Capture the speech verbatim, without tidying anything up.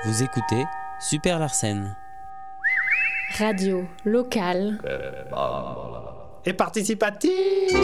Vous écoutez Super Larsen. Radio locale Et participative.